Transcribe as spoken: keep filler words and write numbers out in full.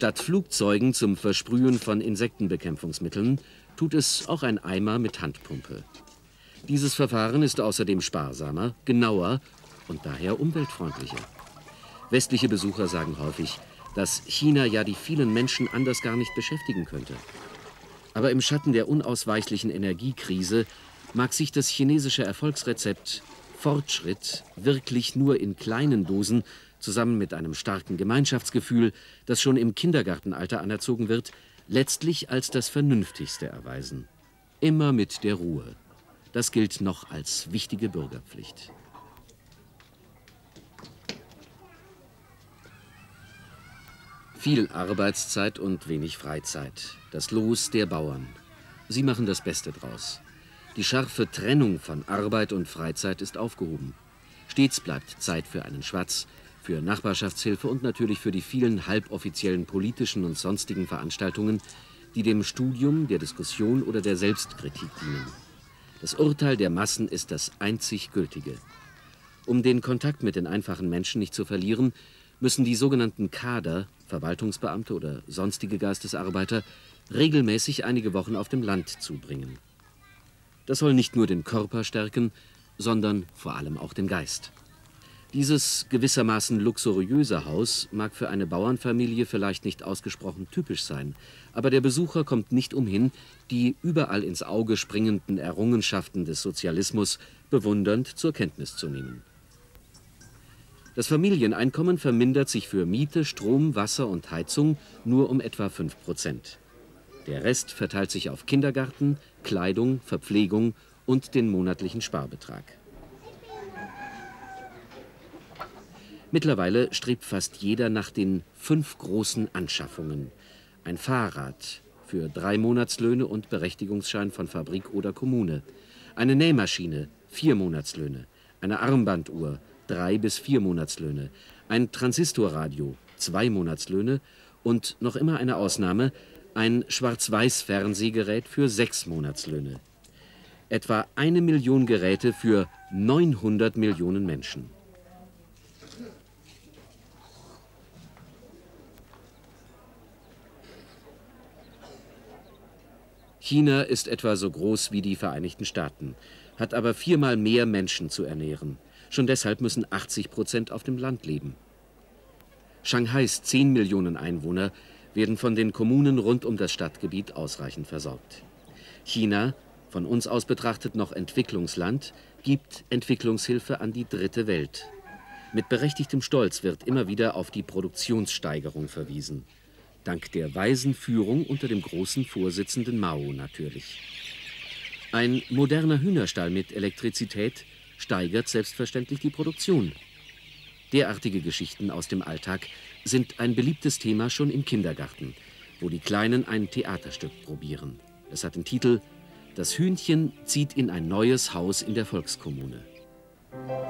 Statt Flugzeugen zum Versprühen von Insektenbekämpfungsmitteln tut es auch ein Eimer mit Handpumpe. Dieses Verfahren ist außerdem sparsamer, genauer und daher umweltfreundlicher. Westliche Besucher sagen häufig, dass China ja die vielen Menschen anders gar nicht beschäftigen könnte. Aber im Schatten der unausweichlichen Energiekrise mag sich das chinesische Erfolgsrezept Fortschritt wirklich nur in kleinen Dosen, zusammen mit einem starken Gemeinschaftsgefühl, das schon im Kindergartenalter anerzogen wird, letztlich als das Vernünftigste erweisen. Immer mit der Ruhe. Das gilt noch als wichtige Bürgerpflicht. Viel Arbeitszeit und wenig Freizeit. Das Los der Bauern. Sie machen das Beste draus. Die scharfe Trennung von Arbeit und Freizeit ist aufgehoben. Stets bleibt Zeit für einen Schwatz, für Nachbarschaftshilfe und natürlich für die vielen halboffiziellen politischen und sonstigen Veranstaltungen, die dem Studium, der Diskussion oder der Selbstkritik dienen. Das Urteil der Massen ist das einzig Gültige. Um den Kontakt mit den einfachen Menschen nicht zu verlieren, müssen die sogenannten Kader, Verwaltungsbeamte oder sonstige Geistesarbeiter, regelmäßig einige Wochen auf dem Land zubringen. Das soll nicht nur den Körper stärken, sondern vor allem auch den Geist. Dieses gewissermaßen luxuriöse Haus mag für eine Bauernfamilie vielleicht nicht ausgesprochen typisch sein, aber der Besucher kommt nicht umhin, die überall ins Auge springenden Errungenschaften des Sozialismus bewundernd zur Kenntnis zu nehmen. Das Familieneinkommen vermindert sich für Miete, Strom, Wasser und Heizung nur um etwa fünf Prozent. Der Rest verteilt sich auf Kindergarten, Kleidung, Verpflegung und den monatlichen Sparbetrag. Mittlerweile strebt fast jeder nach den fünf großen Anschaffungen. Ein Fahrrad für drei Monatslöhne und Berechtigungsschein von Fabrik oder Kommune. Eine Nähmaschine, vier Monatslöhne. Eine Armbanduhr, drei bis vier Monatslöhne. Ein Transistorradio, zwei Monatslöhne. Und noch immer eine Ausnahme, ein Schwarz-Weiß-Fernsehgerät für sechs Monatslöhne. Etwa eine Million Geräte für neunhundert Millionen Menschen. China ist etwa so groß wie die Vereinigten Staaten, hat aber viermal mehr Menschen zu ernähren. Schon deshalb müssen achtzig Prozent auf dem Land leben. Shanghais zehn Millionen Einwohner werden von den Kommunen rund um das Stadtgebiet ausreichend versorgt. China, von uns aus betrachtet noch Entwicklungsland, gibt Entwicklungshilfe an die dritte Welt. Mit berechtigtem Stolz wird immer wieder auf die Produktionssteigerung verwiesen. Dank der weisen Führung unter dem großen Vorsitzenden Mao natürlich. Ein moderner Hühnerstall mit Elektrizität steigert selbstverständlich die Produktion. Derartige Geschichten aus dem Alltag sind ein beliebtes Thema schon im Kindergarten, wo die Kleinen ein Theaterstück probieren. Es hat den Titel »Das Hühnchen zieht in ein neues Haus in der Volkskommune«.